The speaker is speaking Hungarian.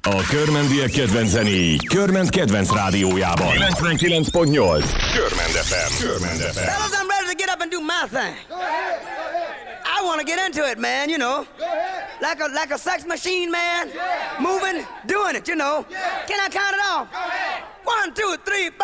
A Körmendiek kedvenc zenéi Körment kedvenc rádiójában. 99.8 Körmend FM. Körmend FM. Fellas, I'm ready to get up and do my thing. I want to get into it, man, you know. Like a sex machine, man. Moving, doing it, you know. Can I count it off? 1, 2, 3, 4.